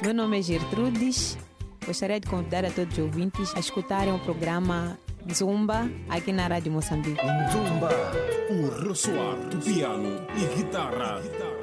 Meu nome é Gertrudes. Gostaria de convidar a todos os ouvintes a escutarem o programa Zumba aqui na Rádio Moçambique. Zumba, o ressoar do piano e guitarra.